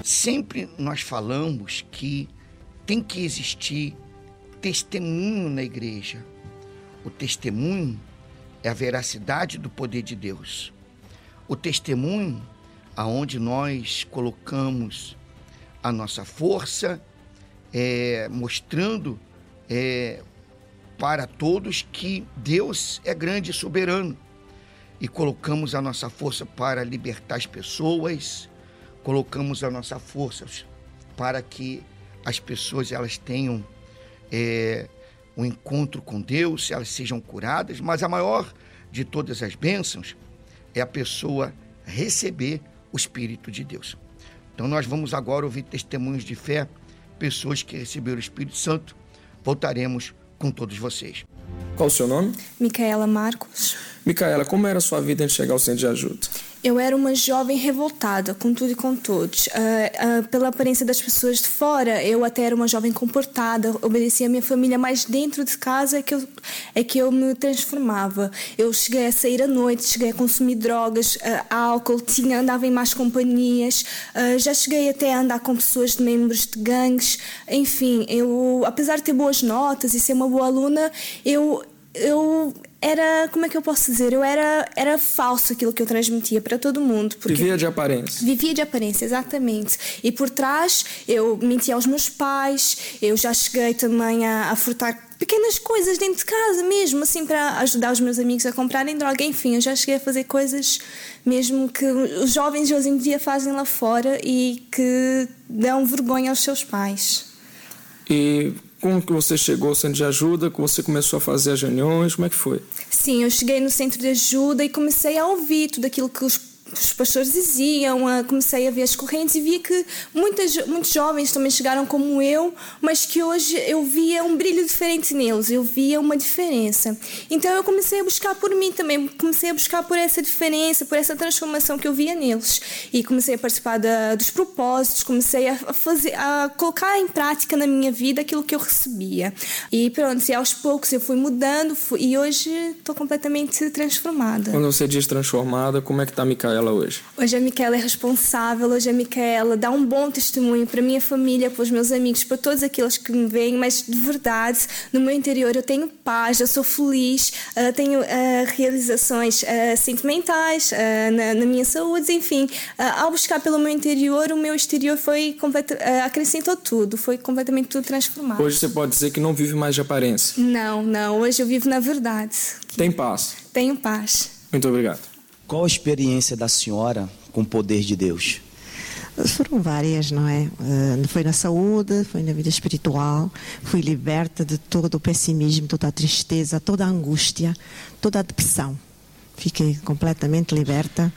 Sempre nós falamos que tem que existir testemunho na igreja. O testemunho é a veracidade do poder de Deus. O testemunho aonde nós colocamos a nossa força, mostrando para todos que Deus é grande e soberano. E colocamos a nossa força para libertar as pessoas, colocamos a nossa força para que as pessoas elas tenham um encontro com Deus, elas sejam curadas, mas a maior de todas as bênçãos é a pessoa receber o Espírito de Deus. Então nós vamos agora ouvir testemunhos de fé, pessoas que receberam o Espírito Santo. Voltaremos com todos vocês. Qual o seu nome? Micaela Marcos. Micaela, como era a sua vida antes de chegar ao centro de ajuda? Eu era uma jovem revoltada, com tudo e com todos. Pela aparência das pessoas de fora, eu até era uma jovem comportada, obedecia a minha família, mas dentro de casa é que eu me transformava. Eu cheguei a sair à noite, cheguei a consumir drogas, álcool, andava em más companhias, já cheguei até a andar com pessoas de membros de gangues. Enfim, apesar de ter boas notas e ser uma boa aluna, eu era, como é que eu posso dizer? Era falso aquilo que eu transmitia para todo mundo. Vivia de aparência. Vivia de aparência, exatamente. E por trás eu mentia aos meus pais, eu já cheguei também a furtar pequenas coisas dentro de casa mesmo, assim, para ajudar os meus amigos a comprarem droga. Enfim, eu já cheguei a fazer coisas mesmo que os jovens de hoje em dia fazem lá fora e que dão vergonha aos seus pais. E como que você chegou ao centro de ajuda? Como você começou a fazer as reuniões? Como é que foi? Sim, eu cheguei no centro de ajuda e comecei a ouvir tudo aquilo que os pastores diziam, comecei a ver as correntes e via que muitos jovens também chegaram como eu, mas que hoje eu via um brilho diferente neles, eu via uma diferença. Então eu comecei a buscar por mim também, comecei a buscar por essa diferença, por essa transformação que eu via neles. E comecei a participar dos propósitos, comecei a colocar em prática na minha vida aquilo que eu recebia. E pronto, e aos poucos eu fui mudando e hoje estou completamente transformada. Quando você diz transformada, como é que está a Micaela hoje? Hoje a Micaela é responsável, hoje a Micaela dá um bom testemunho para a minha família, para os meus amigos, para todos aqueles que me veem, mas de verdade, no meu interior eu tenho paz, eu sou feliz, tenho realizações sentimentais na minha saúde, enfim. Ao buscar pelo meu interior, o meu exterior acrescentou tudo, foi completamente tudo transformado. Hoje você pode dizer que não vive mais de aparência? Não, hoje eu vivo na verdade. Tem paz? Tenho paz. Muito obrigado. Qual a experiência da senhora com o poder de Deus? Foram várias, não é? Foi na saúde, foi na vida espiritual, fui liberta de todo o pessimismo, toda a tristeza, toda a angústia, toda a depressão. Fiquei completamente liberta,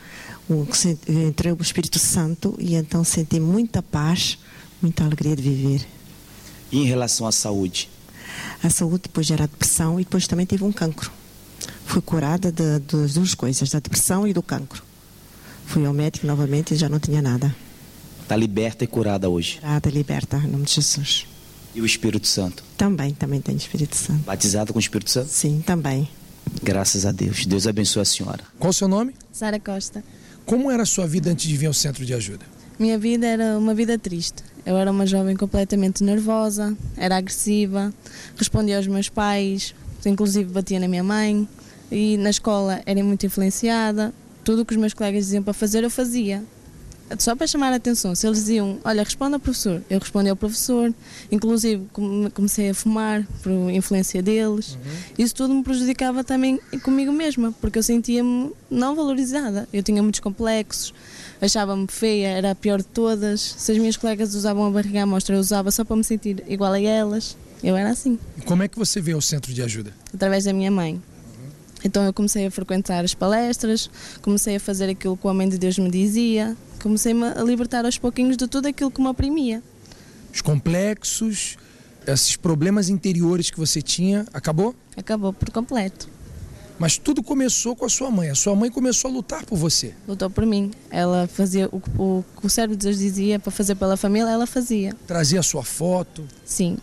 entrei o Espírito Santo e então senti muita paz, muita alegria de viver. E em relação à saúde? A saúde depois era a depressão e depois também tive um cancro. Fui curada das duas coisas, da depressão e do cancro. Fui ao médico novamente e já não tinha nada. Está liberta e curada hoje? Curada e liberta, em nome de Jesus. E o Espírito Santo? Também tenho Espírito Santo. Batizada com o Espírito Santo? Sim, também. Graças a Deus. Deus abençoe a senhora. Qual o seu nome? Sara Costa. Como era a sua vida antes de vir ao centro de ajuda? Minha vida era uma vida triste. Eu era uma jovem completamente nervosa, era agressiva, respondia aos meus pais, inclusive batia na minha mãe. E na escola era muito influenciada, tudo o que os meus colegas diziam para fazer eu fazia, só para chamar a atenção. Se eles diziam, olha, responda ao professor, eu respondia ao professor, inclusive comecei a fumar por influência deles. Isso tudo me prejudicava também comigo mesma, porque eu sentia-me não valorizada, eu tinha muitos complexos, achava-me feia, era a pior de todas. Se as minhas colegas usavam a barriga à mostra, eu usava só para me sentir igual a elas, eu era assim. E como é que você veio ao centro de ajuda? Através da minha mãe. Então eu comecei a frequentar as palestras, comecei a fazer aquilo que o homem de Deus me dizia, comecei-me a libertar aos pouquinhos de tudo aquilo que me oprimia. Os complexos, esses problemas interiores que você tinha, acabou? Acabou por completo. Mas tudo começou com a sua mãe começou a lutar por você. Lutou por mim, ela fazia o que o servo de Deus dizia para fazer pela família, ela fazia. Trazia a sua foto? Sim.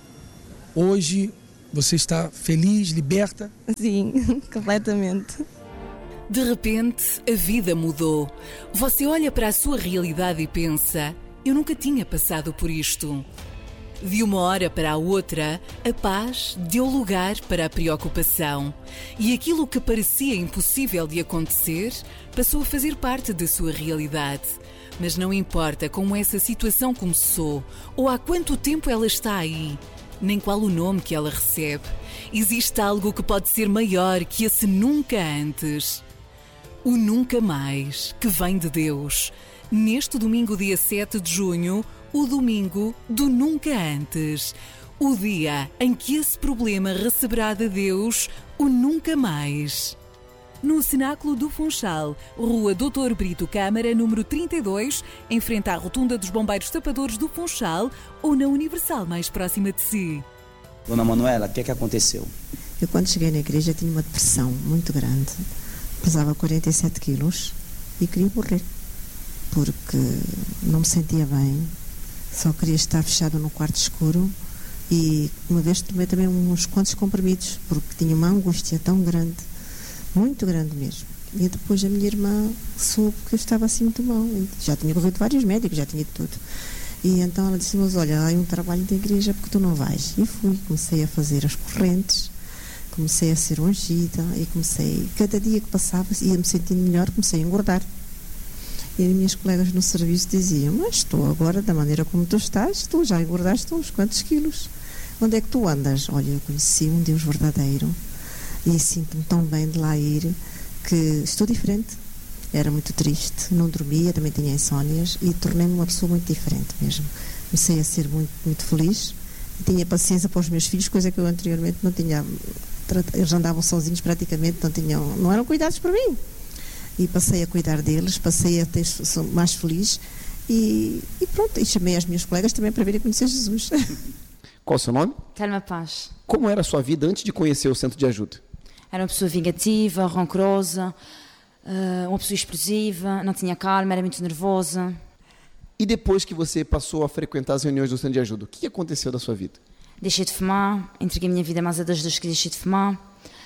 Hoje você está feliz, liberta? Sim, completamente. De repente, a vida mudou. Você olha para a sua realidade e pensa, Eu nunca tinha passado por isto. De uma hora para a outra, a paz deu lugar para a preocupação. E aquilo que parecia impossível de acontecer passou a fazer parte da sua realidade. Mas não importa como essa situação começou ou há quanto tempo ela está aí, nem qual o nome que ela recebe. Existe algo que pode ser maior que esse nunca antes. O nunca mais, que vem de Deus. Neste domingo, dia 7 de junho, o domingo do nunca antes. O dia em que esse problema receberá de Deus o nunca mais. No Cenáculo do Funchal, Rua Doutor Brito Câmara, número 32, em frente à Rotunda dos Bombeiros Tapadores do Funchal ou na Universal mais próxima de si. Dona Manuela, o que é que aconteceu? Eu, quando cheguei na igreja, tinha uma depressão muito grande. Pesava 47 quilos e queria morrer, porque não me sentia bem. Só queria estar fechado no quarto escuro e uma vez tomei também uns quantos comprimidos, porque tinha uma angústia tão grande, muito grande mesmo. E depois a minha irmã soube que eu estava assim muito mal. Já tinha corrido vários médicos, já tinha tudo. E então ela disse, mas olha, há um trabalho da igreja, porque tu não vais? E fui, comecei a fazer as correntes, comecei a ser ungida e comecei, cada dia que passava, ia-me sentindo melhor, comecei a engordar. E as minhas colegas no serviço diziam, mas tu agora, da maneira como tu estás, tu já engordaste uns quantos quilos. Onde é que tu andas? Olha, eu conheci um Deus verdadeiro e sinto-me tão bem de lá ir que estou diferente. Era muito triste, não dormia, também tinha insónias e tornei-me uma pessoa muito diferente mesmo. Comecei a ser muito, muito feliz e tinha paciência para os meus filhos, coisa que eu anteriormente não tinha. Eles andavam sozinhos praticamente, não eram cuidados por mim. E passei a cuidar deles, passei a ter mais feliz e pronto, e chamei as minhas colegas também para virem conhecer Jesus. Qual o seu nome? Telma Paz. Como era a sua vida antes de conhecer o Centro de Ajuda? Era uma pessoa vingativa, rancorosa, uma pessoa explosiva, não tinha calma, era muito nervosa. E depois que você passou a frequentar as reuniões do Centro de Ajuda, o que aconteceu da sua vida? Deixei de fumar, entreguei a minha vida mais a Deus desde que deixei de fumar.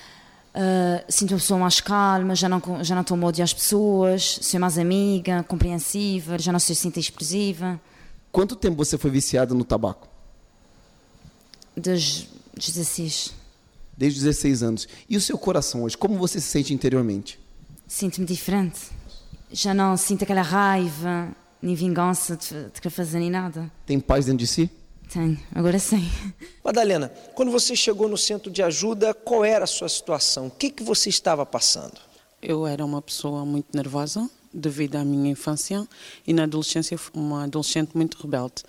Sinto uma pessoa mais calma, já não estou a odiar as pessoas, sou mais amiga, compreensiva, já não sou assim explosiva. Quanto tempo você foi viciada no tabaco? Desde 16. Desde 16 anos. E o seu coração hoje, como você se sente interiormente? Sinto-me diferente. Já não sinto aquela raiva, nem vingança de querer fazer nem nada. Tem paz dentro de si? Tenho, agora sim. Madalena, quando você chegou no Centro de Ajuda, qual era a sua situação? O que você estava passando? Eu era uma pessoa muito nervosa devido à minha infância e na adolescência fui uma adolescente muito rebelde.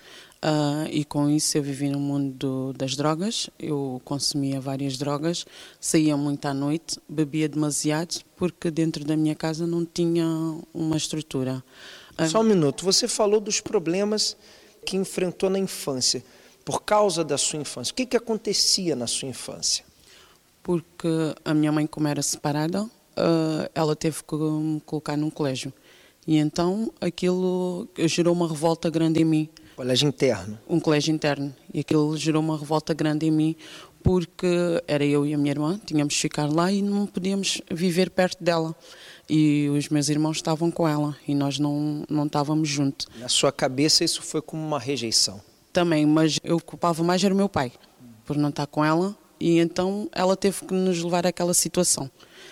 E com isso eu vivi no mundo das drogas, eu consumia várias drogas, saía muito à noite, bebia demasiado porque dentro da minha casa não tinha uma estrutura. Só um minuto, você falou dos problemas que enfrentou na infância, por causa da sua infância. O que acontecia na sua infância? Porque a minha mãe, como era separada, ela teve que me colocar num colégio. E então aquilo gerou uma revolta grande em mim. Colégio interno? Um colégio interno. E aquilo gerou uma revolta grande em mim, porque era eu e a minha irmã, tínhamos de ficar lá e não podíamos viver perto dela. E os meus irmãos estavam com ela e nós não estávamos juntos. Na sua cabeça isso foi como uma rejeição? Também, mas eu culpava mais era o meu pai, por não estar com ela, e então ela teve que nos levar àquela situação.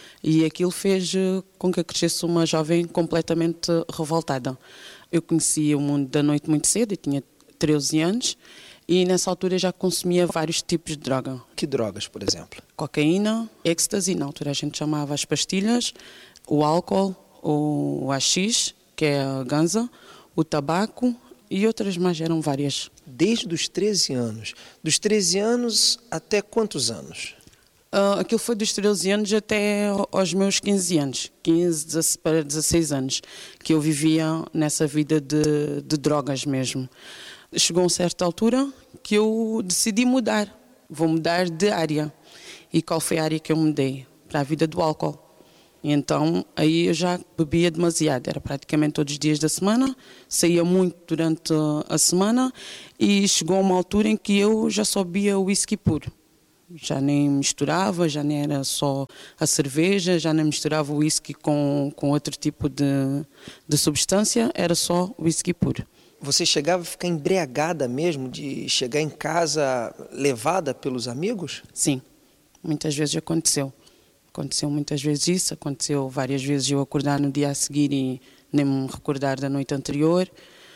E aquilo fez com que eu crescesse uma jovem completamente revoltada. Eu conhecia o mundo da noite muito cedo, eu tinha 13 anos, e nessa altura já consumia vários tipos de droga. Que drogas, por exemplo? Cocaína, êxtase, na altura a gente chamava as pastilhas, o álcool, o AX, que é a ganza, o tabaco e outras mais, eram várias. Desde os 13 anos. Dos 13 anos até quantos anos? Aquilo foi dos 13 anos até aos meus 15 anos, 15 para 16 anos, que eu vivia nessa vida de drogas mesmo. Chegou a uma certa altura que eu decidi mudar, vou mudar de área. E qual foi a área que eu mudei? Para a vida do álcool. E então aí eu já bebia demasiado, era praticamente todos os dias da semana, saía muito durante a semana e chegou a uma altura em que eu já só bebia whisky puro. Já nem misturava, já nem era só a cerveja, já nem misturava o whisky com outro tipo de substância, era só whisky puro. Você chegava a ficar embriagada mesmo, de chegar em casa levada pelos amigos? Sim, muitas vezes aconteceu. Aconteceu muitas vezes isso, aconteceu várias vezes eu acordar no dia a seguir e nem me recordar da noite anterior.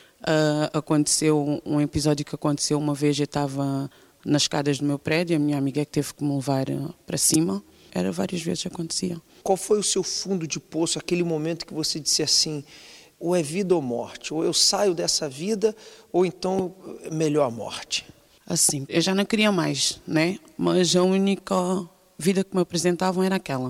Aconteceu um episódio que aconteceu uma vez, eu estava nas escadas do meu prédio, a minha amiga é que teve que me levar para cima. Era várias vezes acontecia. Qual foi o seu fundo de poço, aquele momento que você disse assim, ou é vida ou morte, ou eu saio dessa vida, ou então é melhor a morte? Assim, eu já não queria mais, né? Mas a única vida que me apresentavam era aquela.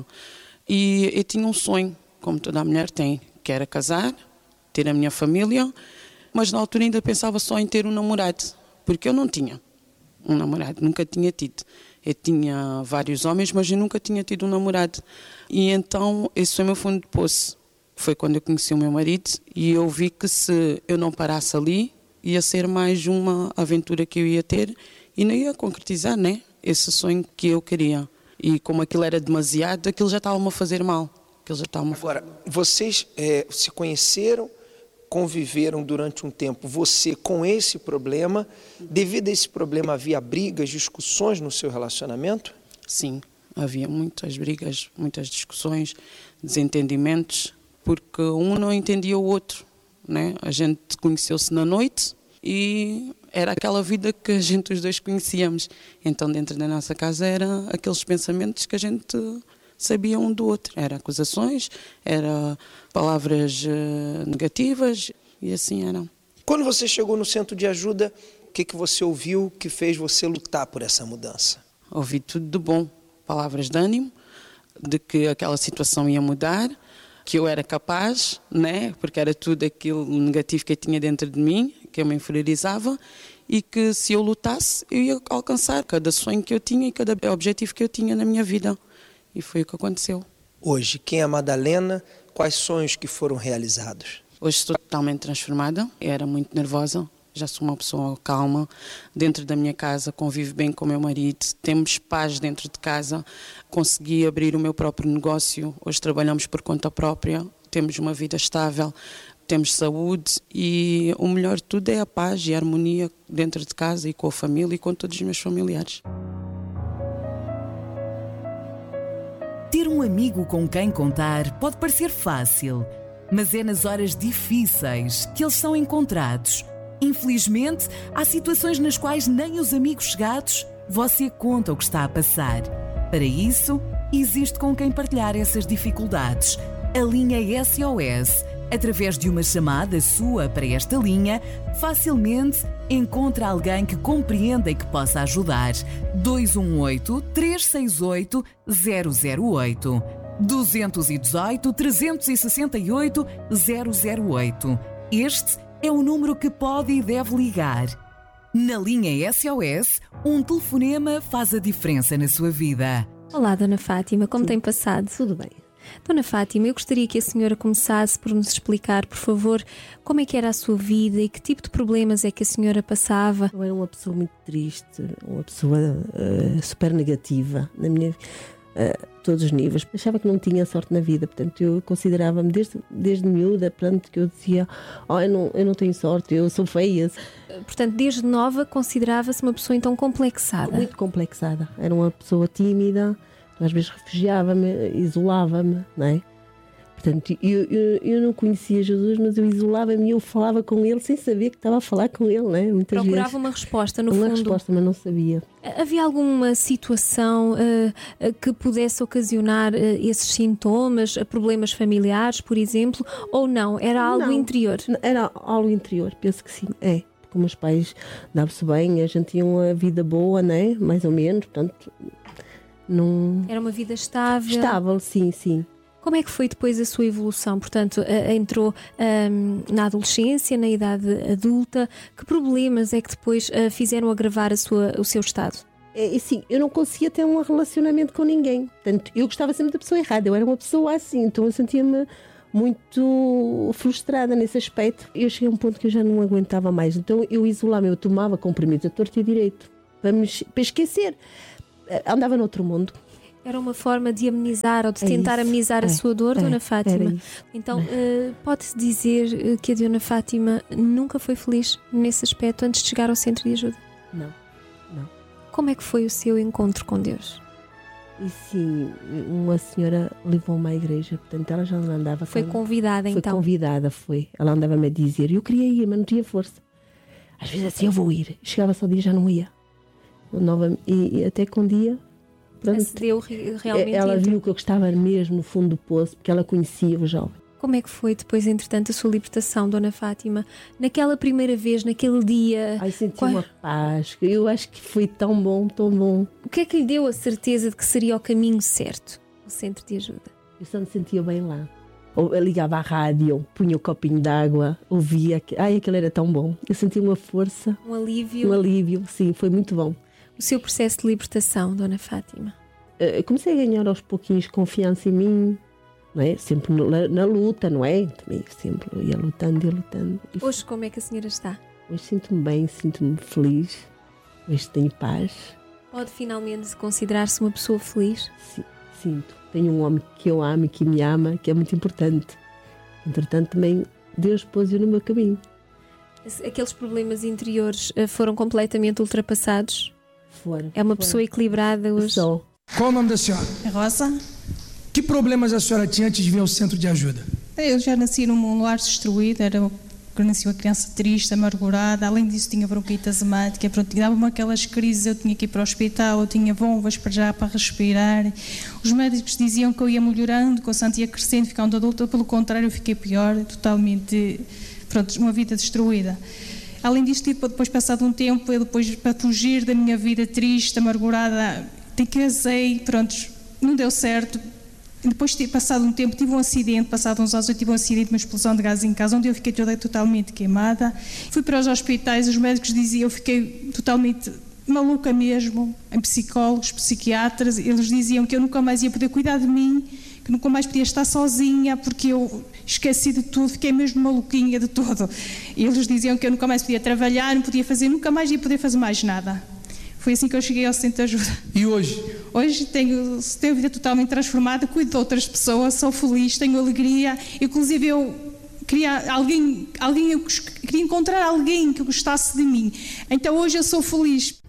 E eu tinha um sonho, como toda a mulher tem, que era casar, ter a minha família, mas na altura ainda pensava só em ter um namorado, porque eu não tinha um namorado, nunca tinha tido. Eu tinha vários homens, mas eu nunca tinha tido um namorado. E então, esse foi o meu fundo de poço. Foi quando eu conheci o meu marido e eu vi que se eu não parasse ali, ia ser mais uma aventura que eu ia ter e não ia concretizar, né? Esse sonho que eu queria. E como aquilo era demasiado, aquilo já estava-me a fazer mal. Agora, vocês se conheceram, conviveram durante um tempo, você com esse problema. Devido a esse problema, havia brigas, discussões no seu relacionamento? Sim, havia muitas brigas, muitas discussões, desentendimentos, porque um não entendia o outro, né? A gente conheceu-se na noite e era aquela vida que a gente os dois conhecíamos. Então, dentro da nossa casa, eram aqueles pensamentos que a gente sabia um do outro. Era acusações, era palavras negativas e assim eram. Quando você chegou no centro de ajuda, o que você ouviu que fez você lutar por essa mudança? Ouvi tudo de bom, palavras de ânimo, de que aquela situação ia mudar, que eu era capaz, né? Porque era tudo aquilo negativo que eu tinha dentro de mim, que eu me inferiorizava, e que se eu lutasse, eu ia alcançar cada sonho que eu tinha e cada objetivo que eu tinha na minha vida. E foi o que aconteceu. Hoje, quem é a Madalena? Quais sonhos que foram realizados? Hoje estou totalmente transformada. Eu era muito nervosa. Já sou uma pessoa calma. Dentro da minha casa, convivo bem com o meu marido. Temos paz dentro de casa. Consegui abrir o meu próprio negócio. Hoje trabalhamos por conta própria. Temos uma vida estável. Temos saúde. E o melhor de tudo é a paz e a harmonia dentro de casa e com a família e com todos os meus familiares. Ter um amigo com quem contar pode parecer fácil, mas é nas horas difíceis que eles são encontrados. Infelizmente, há situações nas quais nem os amigos chegados você conta o que está a passar. Para isso, existe com quem partilhar essas dificuldades. A linha SOS. Através de uma chamada sua para esta linha, facilmente encontra alguém que compreenda e que possa ajudar. 218-368-008. 218-368-008. Este é o número que pode e deve ligar. Na linha SOS, um telefonema faz a diferença na sua vida. Olá, Dona Fátima, como tem passado? Tudo bem. Dona Fátima, eu gostaria que a senhora começasse por nos explicar, por favor, como é que era a sua vida e que tipo de problemas é que a senhora passava. Eu era uma pessoa muito triste, uma pessoa super negativa, na minha todos os níveis. Achava que não tinha sorte na vida, portanto eu considerava-me desde miúda, portanto que eu dizia, eu não tenho sorte, eu sou feia. Portanto, desde nova considerava-se uma pessoa então complexada? Muito complexada, era uma pessoa tímida. Às vezes refugiava-me, isolava-me, não é? Portanto, eu não conhecia Jesus, mas eu isolava-me e eu falava com ele sem saber que estava a falar com ele, não é? Muitas Procurava vezes, uma resposta, no fundo. Uma resposta, mas não sabia. Havia alguma situação que pudesse ocasionar esses sintomas, problemas familiares, por exemplo, ou não? Era algo interior? Era algo interior, penso que sim, é. Porque meus pais davam-se bem, a gente tinha uma vida boa, não é? Mais ou menos, portanto... Não... Era uma vida estável? Estável, sim, sim. Como é que foi depois a sua evolução? Portanto, entrou na adolescência, na idade adulta. Que problemas é que depois fizeram agravar o seu estado? Sim, eu não conseguia ter um relacionamento com ninguém. Portanto, eu gostava sempre da pessoa errada. Eu era uma pessoa assim, então eu sentia-me muito frustrada nesse aspecto. Eu cheguei a um ponto que eu já não aguentava mais. Então eu isolava-me, eu tomava comprimidos a torto e direito para esquecer. Andava noutro mundo. Era uma forma de amenizar ou de tentar amenizar a sua dor, Dona Fátima. Então, pode-se dizer que a Dona Fátima nunca foi feliz nesse aspecto antes de chegar ao centro de ajuda? Não. Como é que foi o seu encontro com Deus? E sim, uma senhora levou-me à igreja, portanto ela já não andava. Foi convidada então? Foi convidada, foi. Ela andava-me a dizer, eu queria ir, mas não tinha força. Às vezes assim, eu vou ir. Chegava só o dia, já não ia. E até que um dia... Acedeu realmente. Ela viu que eu estava mesmo no fundo do poço, porque ela conhecia o jovem. Como é que foi depois, entretanto, a sua libertação, Dona Fátima? Naquela primeira vez, naquele dia... Senti uma paz. Eu acho que foi tão bom, tão bom. O que é que lhe deu a certeza de que seria o caminho certo, o centro de ajuda? Eu só me sentia bem lá. Eu ligava à rádio, punha o copinho de água, ouvia... aquilo era tão bom. Eu senti uma força. Um alívio. Um alívio, sim, foi muito bom. O seu processo de libertação, Dona Fátima? Comecei a ganhar aos pouquinhos confiança em mim. Não é? Sempre na luta, não é? Também sempre ia lutando. Hoje como é que a senhora está? Hoje sinto-me bem, sinto-me feliz. Hoje tenho paz. Pode finalmente considerar-se uma pessoa feliz? Sim, sinto. Tenho um homem que eu amo e que me ama, que é muito importante. Entretanto, também Deus pôs-o no meu caminho. Aqueles problemas interiores foram completamente ultrapassados? Foram. É uma pessoa equilibrada hoje? Sou. Qual o nome da senhora? Rosa. Que problemas a senhora tinha antes de vir ao centro de ajuda? Eu já nasci num lar destruído, nasci uma criança triste, amargurada, além disso tinha bronquite asmática, dava-me aquelas crises, eu tinha que ir para o hospital, eu tinha bombas para respirar. Os médicos diziam que eu ia melhorando, que eu sentia crescendo, ficando adulta, pelo contrário eu fiquei pior, totalmente, uma vida destruída. Além disso, depois passado um tempo, eu depois para fugir da minha vida triste, amargurada, casei, não deu certo. Depois de ter passado um tempo, tive um acidente, passado uns anos eu tive um acidente, uma explosão de gás em casa, onde eu fiquei totalmente queimada. Fui para os hospitais, os médicos diziam, eu fiquei totalmente maluca mesmo, em psicólogos, psiquiatras, eles diziam que eu nunca mais ia poder cuidar de mim, que nunca mais podia estar sozinha, porque eu esqueci de tudo, fiquei mesmo maluquinha de tudo. E eles diziam que eu nunca mais podia trabalhar, não podia fazer, nunca mais ia poder fazer mais nada. Foi assim que eu cheguei ao centro de ajuda. E hoje? Hoje tenho a vida totalmente transformada, cuido de outras pessoas, sou feliz, tenho alegria. Inclusive eu queria eu queria encontrar alguém que gostasse de mim. Então hoje eu sou feliz.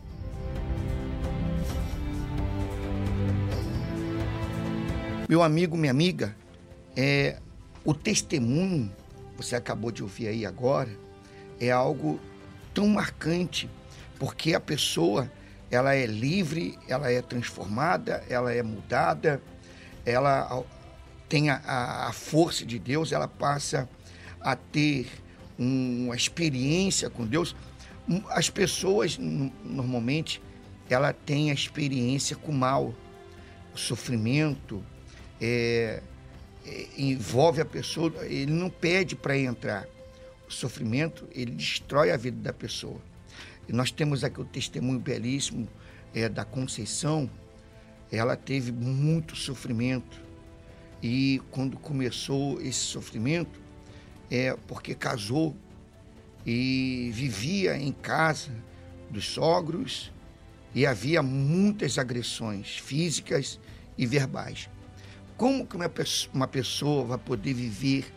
Meu amigo, minha amiga, o testemunho, você acabou de ouvir aí agora, é algo tão marcante, porque a pessoa... ela é livre, ela é transformada, ela é mudada, ela tem a força de Deus, ela passa a ter uma experiência com Deus. As pessoas, normalmente, ela tem a experiência com o mal. O sofrimento envolve a pessoa, ele não pede para entrar. O sofrimento, ele destrói a vida da pessoa. E nós temos aqui o testemunho belíssimo da Conceição. Ela teve muito sofrimento. E quando começou esse sofrimento, porque casou e vivia em casa dos sogros e havia muitas agressões físicas e verbais. Como que uma pessoa vai poder viver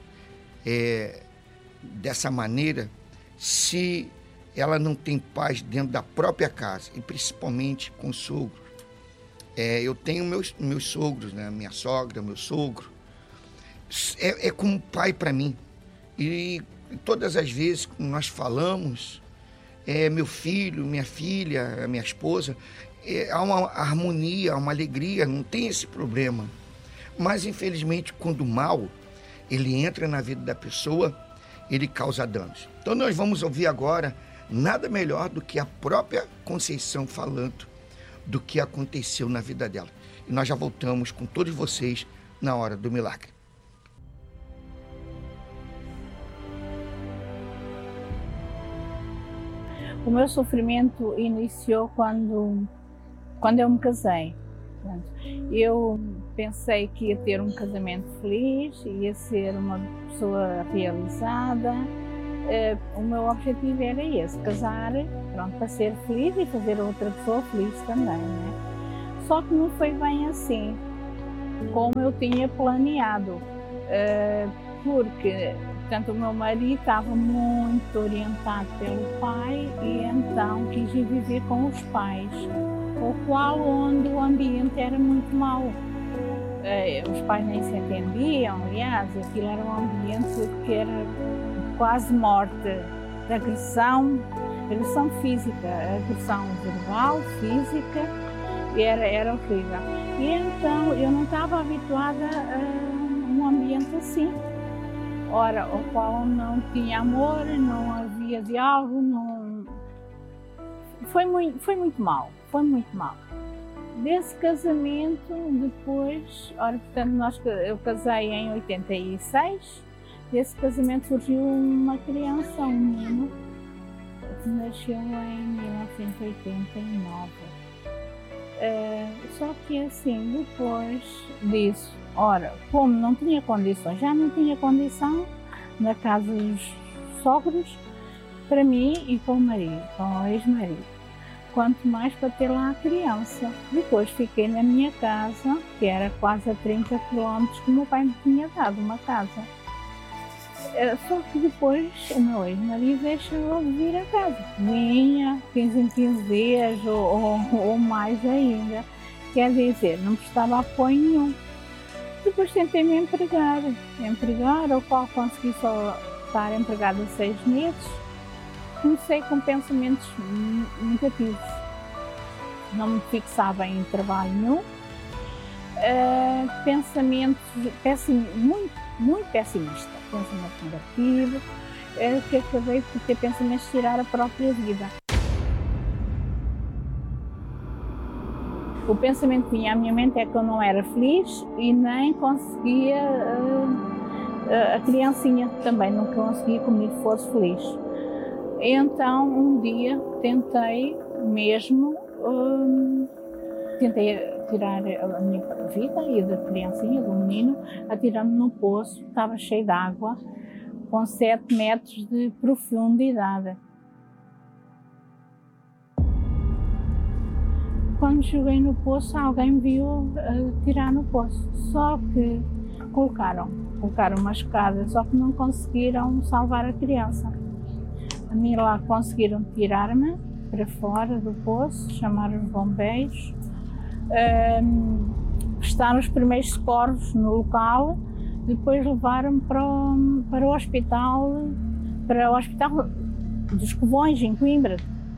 dessa maneira se ela não tem paz dentro da própria casa, e principalmente com o sogro? Eu tenho meus sogros, né? Minha sogra, meu sogro. É como pai para mim. E todas as vezes que nós falamos, meu filho, minha filha, minha esposa, há uma harmonia, há uma alegria, não tem esse problema. Mas, infelizmente, quando o mal, ele entra na vida da pessoa, ele causa danos. Então, nós vamos ouvir agora nada melhor do que a própria Conceição falando do que aconteceu na vida dela. E nós já voltamos com todos vocês na Hora do Milagre. O meu sofrimento iniciou quando eu me casei. Eu pensei que ia ter um casamento feliz, ia ser uma pessoa realizada. O meu objetivo era esse, casar, para ser feliz e fazer a outra pessoa feliz também, né? Só que não foi bem assim, como eu tinha planeado, porque portanto, o meu marido estava muito orientado pelo pai e então quis ir viver com os pais, o qual onde o ambiente era muito mau. Os pais nem se entendiam, aliás, aquilo era um ambiente que era quase morte, de agressão física, agressão verbal, física, era horrível. E então eu não estava habituada a um ambiente assim. Ora, o qual não tinha amor, não havia diálogo, não... Foi muito mal. Desse casamento, depois, portanto, eu casei em 86, desse casamento surgiu uma criança, um menino, que nasceu em 1989. Só que assim, depois disso, como não tinha condições, já não tinha condição na casa dos sogros, para mim e com o marido, com o ex-marido, quanto mais para ter lá a criança. Depois fiquei na minha casa, que era quase a 30 km, que o meu pai me tinha dado uma casa. Só que depois o meu ex-marido deixou de vir a casa. Vinha 15 em 15 dias ou mais ainda. Quer dizer, não prestava apoio nenhum. Depois tentei me empregar, ao qual consegui só estar empregada 6 meses. Comecei com pensamentos negativos. Não me fixava em trabalho nenhum. Pensamentos muito pessimistas, pensamento negativo, que acabei por ter pensamentos de tirar a própria vida. O pensamento que vinha à minha mente é que eu não era feliz e nem conseguia, a criancinha também não conseguia que comigo fosse feliz. Então um dia tentei tirar a minha vida e da criancinha, do menino, atirando no poço, estava cheio de água, com 7 metros de profundidade. Quando cheguei no poço, alguém me viu tirar no poço, só que colocaram uma escada, só que não conseguiram salvar a criança. A mim lá conseguiram tirar-me para fora do poço, chamaram os bombeiros, prestaram os primeiros socorros no local, depois levaram-me para o hospital dos Covões, em Coimbra.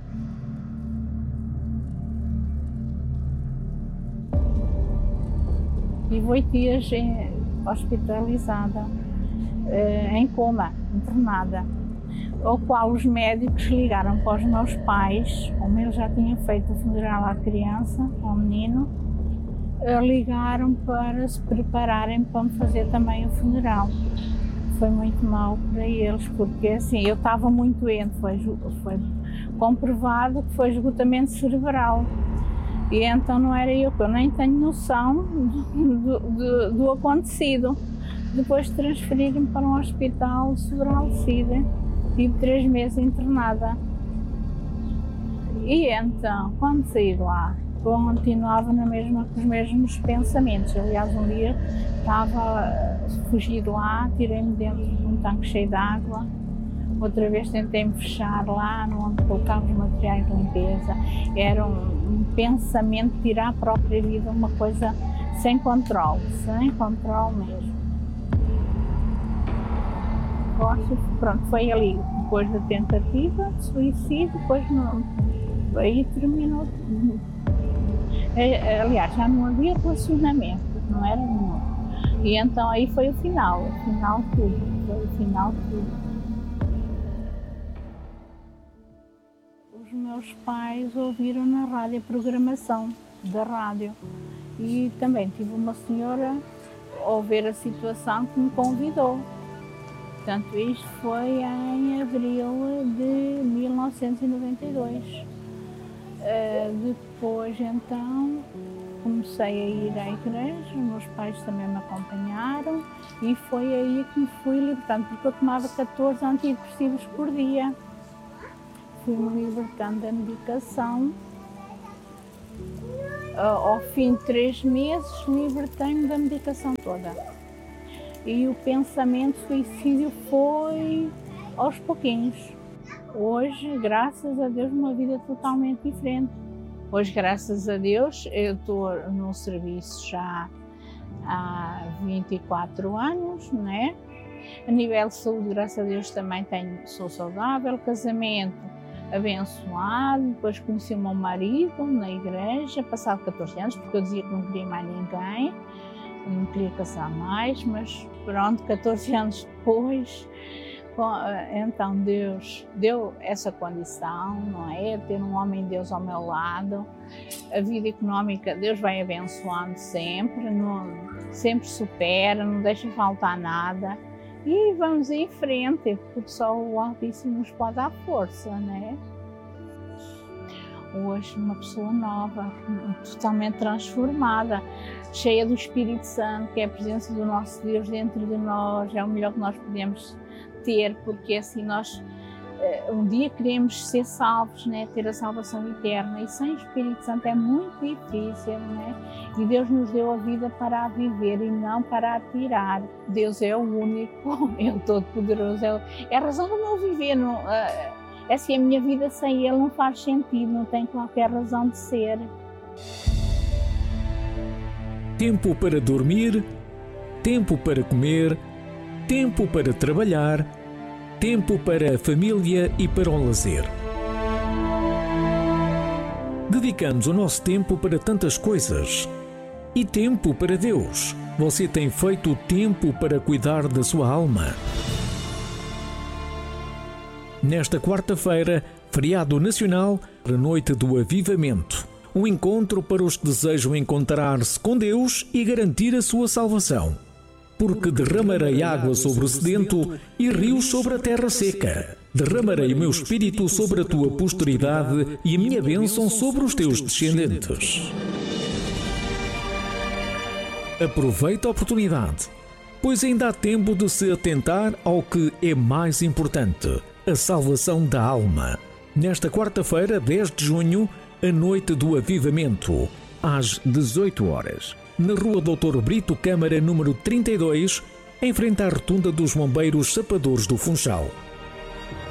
Tive 8 dias hospitalizada, em coma, internada, ao qual os médicos ligaram para os meus pais, como eles já tinham feito o funeral à criança, ao menino, ligaram para se prepararem para me fazer também o funeral. Foi muito mal para eles, porque assim, eu estava muito doente, foi comprovado que foi esgotamento cerebral. E então não era eu nem tenho noção do acontecido. Depois de transferir-me para um hospital sobrealecida, tive 3 meses internada. E então, quando saí de lá, continuava com os mesmos pensamentos. Aliás, um dia fugi de lá, tirei-me dentro de um tanque cheio de água. Outra vez tentei-me fechar lá, onde colocava os materiais de limpeza. Era um pensamento de tirar a própria vida, uma coisa sem controle mesmo. Pronto, foi ali, depois da tentativa de suicídio, depois não, aí terminou. Aliás, já não havia relacionamento, não era nenhum. E então aí foi o final de tudo. Os meus pais ouviram na rádio a programação da rádio e também tive uma senhora a ver a situação que me convidou. Portanto, isto foi em abril de 1992. Depois, então, comecei a ir à igreja, os meus pais também me acompanharam e foi aí que me fui libertando, porque eu tomava 14 antidepressivos por dia. Fui-me libertando da medicação Ao fim de 3 meses, libertei-me da medicação toda. E o pensamento suicídio foi aos pouquinhos. Hoje, graças a Deus, uma vida totalmente diferente. Hoje, graças a Deus, eu estou no serviço já há 24 anos, né? A nível de saúde, graças a Deus, também sou saudável. Casamento abençoado. Depois conheci o meu marido na igreja, passado 14 anos, porque eu dizia que não queria mais ninguém, não queria casar mais, mas pronto, 14 anos depois, então Deus deu essa condição, não é? Ter um homem de Deus ao meu lado. A vida económica, Deus vai abençoando sempre, sempre supera, não deixa faltar nada. E vamos em frente, porque só o Altíssimo nos pode dar força, né? Hoje, uma pessoa nova, totalmente transformada, cheia do Espírito Santo, que é a presença do nosso Deus dentro de nós, é o melhor que nós podemos ter, porque assim nós um dia queremos ser salvos, né? Ter a salvação eterna, e sem Espírito Santo é muito difícil, né? E Deus nos deu a vida para a viver e não para a tirar. Deus é o único, é o Todo-Poderoso, é a razão do meu viver. É assim, a minha vida sem Ele não faz sentido, não tem qualquer razão de ser. Tempo para dormir, tempo para comer, tempo para trabalhar, tempo para a família e para o lazer. Dedicamos o nosso tempo para tantas coisas. E tempo para Deus. Você tem feito tempo para cuidar da sua alma? Nesta quarta-feira, feriado nacional, a noite do avivamento. Um encontro para os que desejam encontrar-se com Deus e garantir a sua salvação. Porque derramarei água sobre o sedento e rios sobre a terra seca. Derramarei o meu espírito sobre a tua posteridade e a minha bênção sobre os teus descendentes. Aproveite a oportunidade, pois ainda há tempo de se atentar ao que é mais importante, a salvação da alma. Nesta quarta-feira, 10 de junho, a noite do avivamento, às 18 horas. Na rua Dr. Brito Câmara, número 32, em frente à rotunda dos Bombeiros Sapadores do Funchal.